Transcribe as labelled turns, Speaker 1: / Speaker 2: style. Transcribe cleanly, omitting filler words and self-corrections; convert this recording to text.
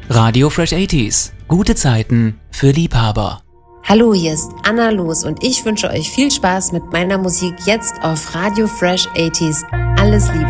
Speaker 1: Radio Fresh 80s. Gute Zeiten für Liebhaber.
Speaker 2: Hallo, hier ist Anna Loos und ich wünsche euch viel Spaß mit meiner Musik jetzt auf Radio Fresh 80s. Alles Liebe.